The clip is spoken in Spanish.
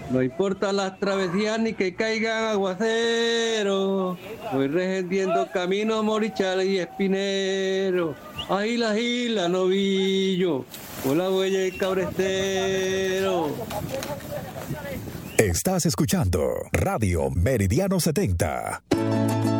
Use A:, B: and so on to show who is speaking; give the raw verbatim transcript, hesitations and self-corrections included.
A: No importa las travesías ni que caigan aguaceros, voy regendiendo camino Morichal y Espinero. Agila, agila, novillo, con la huella y cabrecero.
B: Estás escuchando Radio Meridiano setenta.